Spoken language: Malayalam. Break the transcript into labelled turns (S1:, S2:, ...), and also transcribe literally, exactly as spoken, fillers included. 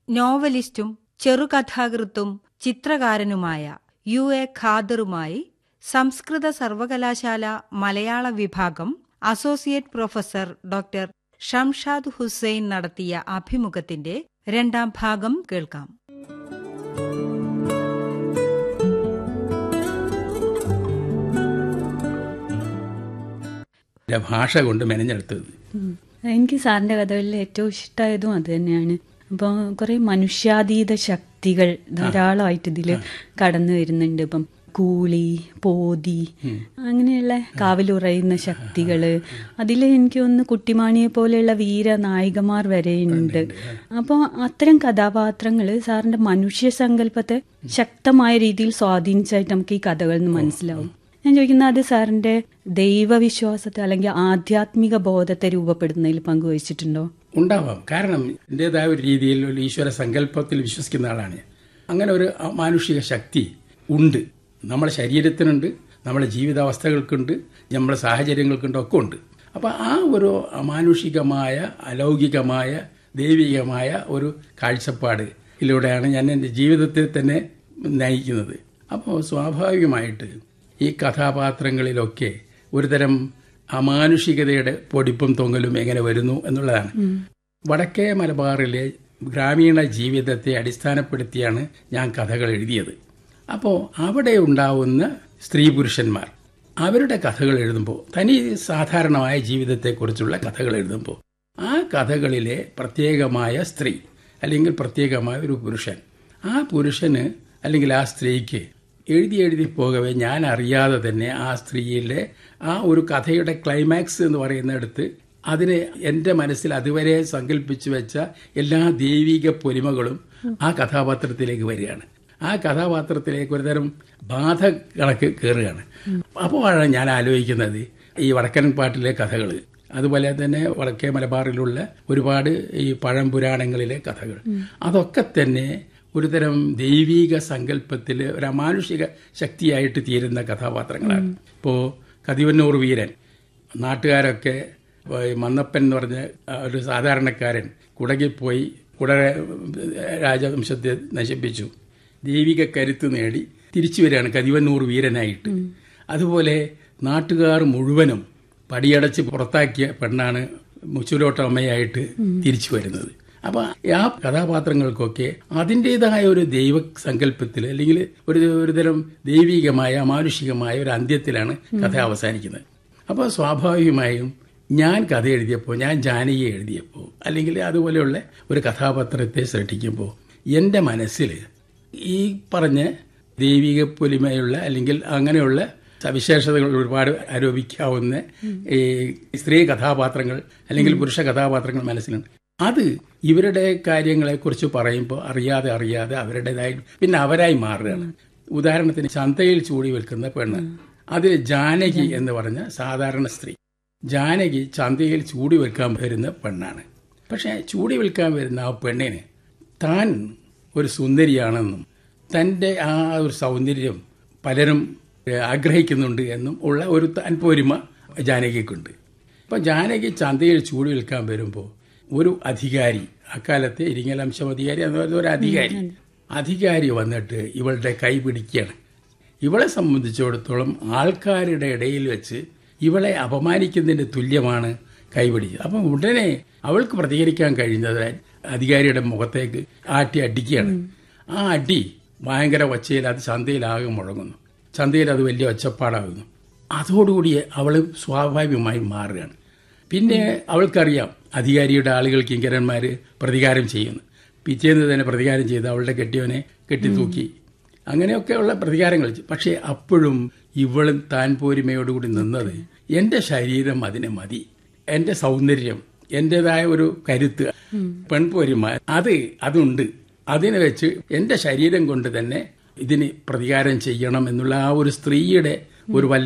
S1: നോവലിസ്റ്റും ചെറുകഥാകൃത്തും ചിത്രകാരനുമായ യു എ ഖാദറുമായി സംസ്കൃത സർവകലാശാല മലയാള വിഭാഗം associate professor doctor Shamshad Hussain നടത്തിയ അഭിമുഖത്തിന്റെ രണ്ടാം ഭാഗം കേൾക്കാം.
S2: ഭാഷ കൊണ്ട് മെനഞ്ഞെടുത്തത്
S3: എനിക്ക് സാറിന്റെ കഥകളിൽ ഏറ്റവും ഇഷ്ടമായതും അത് തന്നെയാണ്. അപ്പോൾ കുറെ മനുഷ്യാതീത ശക്തികൾ ധാരാളമായിട്ട് ഇതില് കടന്നു വരുന്നുണ്ട്. ഇപ്പം കൂളി, പോതി, അങ്ങനെയുള്ള കാവലുറയുന്ന ശക്തികള്. അതിൽ എനിക്ക് ഒന്ന് കുട്ടിമാണിയെ പോലെയുള്ള വീരനായികമാർ വരെയുണ്ട്. അപ്പോൾ അത്തരം കഥാപാത്രങ്ങള് സാറിന്റെ മനുഷ്യ സങ്കല്പത്തെ ശക്തമായ രീതിയിൽ സ്വാധീനിച്ചായിട്ട് നമുക്ക് ഈ കഥകളിൽ നിന്ന് മനസ്സിലാവും. ഞാൻ ചോദിക്കുന്നത്, അത് സാറിന്റെ ദൈവവിശ്വാസത്തെ അല്ലെങ്കിൽ ആധ്യാത്മിക ബോധത്തെ രൂപപ്പെടുന്നതിൽ പങ്കുവഹിച്ചിട്ടുണ്ടോ?
S2: ഉണ്ടാവാം. കാരണം എന്റേതായ ഒരു രീതിയിൽ ഒരു ഈശ്വര സങ്കല്പത്തിൽ വിശ്വസിക്കുന്ന ആളാണ് ഞാൻ. അങ്ങനെ ഒരു മാനുഷിക ശക്തി ഉണ്ട്, നമ്മുടെ ശരീരത്തിനുണ്ട്, നമ്മുടെ ജീവിതാവസ്ഥകൾക്കുണ്ട്, നമ്മുടെ സാഹചര്യങ്ങൾക്കുണ്ട്, ഒക്കെ ഉണ്ട്. അപ്പൊ ആ ഒരു മാനുഷികമായ അലൗകികമായ ദൈവികമായ ഒരു കാഴ്ചപ്പാടിലൂടെയാണ് ഞാൻ എൻ്റെ ജീവിതത്തെ തന്നെ നയിക്കുന്നത്. അപ്പോൾ സ്വാഭാവികമായിട്ട് ഈ കഥാപാത്രങ്ങളിലൊക്കെ ഒരുതരം അമാനുഷികതയുടെ പൊടിപ്പും തൊങ്ങലും എങ്ങനെ വരുന്നു എന്നുള്ളതാണ്. വടക്കേ മലബാറിലെ ഗ്രാമീണ ജീവിതത്തെ അടിസ്ഥാനപ്പെടുത്തിയാണ് ഞാൻ കഥകൾ എഴുതിയത്. അപ്പോൾ അവിടെ ഉണ്ടാവുന്ന സ്ത്രീ പുരുഷന്മാർ അവരുടെ കഥകൾ എഴുതുമ്പോൾ, തനി സാധാരണമായ ജീവിതത്തെക്കുറിച്ചുള്ള കഥകൾ എഴുതുമ്പോൾ, ആ കഥകളിലെ പ്രത്യേകമായ സ്ത്രീ അല്ലെങ്കിൽ പ്രത്യേകമായ ഒരു പുരുഷൻ, ആ പുരുഷന് അല്ലെങ്കിൽ ആ സ്ത്രീക്ക് എഴുതി എഴുതി പോകവേ ഞാൻ അറിയാതെ തന്നെ ആ സ്ത്രീയിലെ ആ ഒരു കഥയുടെ ക്ലൈമാക്സ് എന്ന് പറയുന്നിടത്ത് അതിനെ എൻ്റെ മനസ്സിൽ അതുവരെ സങ്കല്പിച്ചു വെച്ച എല്ലാ ദൈവിക പൊലിമകളും ആ കഥാപാത്രത്തിലേക്ക് വരികയാണ്. ആ കഥാപാത്രത്തിലേക്ക് ഒരുതരം ബാധ കണക്ക് കയറുകയാണ്. അപ്പോഴാണ് ഞാൻ ആലോചിക്കുന്നത് ഈ വടക്കൻ പാട്ടിലെ കഥകൾ, അതുപോലെ തന്നെ വടക്കേ മലബാറിലുള്ള ഒരുപാട് ഈ പഴംപുരാണങ്ങളിലെ കഥകൾ, അതൊക്കെ തന്നെ ഒരുതരം ദൈവീക സങ്കല്പത്തിൽ ഒരു അമാനുഷിക ശക്തിയായിട്ട് തീരുന്ന കഥാപാത്രങ്ങളാണ്. ഇപ്പോൾ കതിവന്നൂർ വീരൻ, നാട്ടുകാരൊക്കെ മന്നപ്പൻ എന്ന് പറഞ്ഞ ഒരു സാധാരണക്കാരൻ കുടകിപ്പോയി കുടക രാജവംശത്തെ നശിപ്പിച്ചു, ദൈവിക കരുത്ത് നേടി തിരിച്ചു വരികയാണ് കതിവന്നൂർ വീരനായിട്ട്. അതുപോലെ നാട്ടുകാർ മുഴുവനും പടിയടച്ച് പുറത്താക്കിയ പെണ്ണാണ് മുച്ചുലോട്ടമ്മയായിട്ട് തിരിച്ചു വരുന്നത്. അപ്പൊ ആ കഥാപാത്രങ്ങൾക്കൊക്കെ അതിൻ്റെതായ ഒരു ദൈവ സങ്കല്പത്തിൽ അല്ലെങ്കിൽ ഒരു ഒരുതരം ദൈവികമായ അമാനുഷികമായ ഒരു അന്ത്യത്തിലാണ് കഥ അവസാനിക്കുന്നത്. അപ്പോൾ സ്വാഭാവികമായും ഞാൻ കഥ എഴുതിയപ്പോൾ, ഞാൻ ജാനകിയെ എഴുതിയപ്പോൾ, അല്ലെങ്കിൽ അതുപോലെയുള്ള ഒരു കഥാപാത്രത്തെ സൃഷ്ടിക്കുമ്പോൾ എൻ്റെ മനസ്സിൽ ഈ പറഞ്ഞ ദൈവിക പൊലിമയുള്ള അല്ലെങ്കിൽ അങ്ങനെയുള്ള സവിശേഷതകൾ ഒരുപാട് ആരോപിക്കാവുന്ന ഈ സ്ത്രീ കഥാപാത്രങ്ങൾ അല്ലെങ്കിൽ പുരുഷ കഥാപാത്രങ്ങൾ മനസ്സിലുണ്ട്. അത് ഇവരുടെ കാര്യങ്ങളെക്കുറിച്ച് പറയുമ്പോൾ അറിയാതെ അറിയാതെ അവരുടേതായി പിന്നെ അവരായി മാറുകയാണ്. ഉദാഹരണത്തിന് ചന്തയിൽ ചൂടി വിൽക്കുന്ന പെണ്ണ്, അതിൽ ജാനകി എന്ന് പറഞ്ഞ സാധാരണ സ്ത്രീ. ജാനകി ചന്തയിൽ ചൂടി വിൽക്കാൻ വരുന്ന പെണ്ണാണ്. പക്ഷെ ചൂടി വിൽക്കാൻ വരുന്ന ആ പെണ്ണിന് താൻ ഒരു സുന്ദരിയാണെന്നും തൻ്റെ ആ ഒരു സൗന്ദര്യം പലരും ആഗ്രഹിക്കുന്നുണ്ട് എന്നും ഉള്ള ഒരു താൻപോരിമ ജാനകിക്കുണ്ട്. അപ്പം ജാനകി ചന്തയിൽ ചൂടി വിൽക്കാൻ വരുമ്പോൾ ഒരു അധികാരി, അക്കാലത്തെ ഇരിങ്ങലംശം അധികാരി എന്ന് പറയുന്ന ഒരു അധികാരി അധികാരി വന്നിട്ട് ഇവളുടെ കൈ പിടിക്കുകയാണ്. ഇവളെ സംബന്ധിച്ചിടത്തോളം ആൾക്കാരുടെ ഇടയിൽ വെച്ച് ഇവളെ അപമാനിക്കുന്നതിന് തുല്യമാണ് കൈപിടിച്ചത്. അപ്പം ഉടനെ അവൾക്ക് പ്രതികരിക്കാൻ കഴിയുന്നത് അധികാരിയുടെ മുഖത്തേക്ക് ആട്ടി അടിക്കുകയാണ്. ആ അടി ഭയങ്കര ഒച്ചയിൽ അത് ചന്തയിലാകെ മുഴങ്ങുന്നു. ചന്തയിൽ അത് വലിയ ഒച്ചപ്പാടാകുന്നു. അതോടുകൂടി അവൾ സ്വാഭാവികമായി മാറുകയാണ്. പിന്നെ അവൾക്കറിയാം അധികാരിയുടെ ആളുകൾ കിങ്കരന്മാർ പ്രതികാരം ചെയ്യുന്നു. പിറ്റേന്ന് തന്നെ പ്രതികാരം ചെയ്ത് അവളുടെ കെട്ടിയവനെ കെട്ടിത്തൂക്കി, അങ്ങനെയൊക്കെയുള്ള പ്രതികാരങ്ങൾ. പക്ഷേ അപ്പോഴും ഇവളും താൻ പോരിമയോടുകൂടി നിന്നത് എന്റെ ശരീരം അതിനെ മതി, എന്റെ സൗന്ദര്യം, എന്റേതായ ഒരു കരുത്ത്, പെൺപോരിമ അത് അതുണ്ട്, അതിനെ വെച്ച് എന്റെ ശരീരം കൊണ്ട് തന്നെ ഇതിന് പ്രതികാരം ചെയ്യണം എന്നുള്ള ആ ഒരു സ്ത്രീയുടെ ഒരു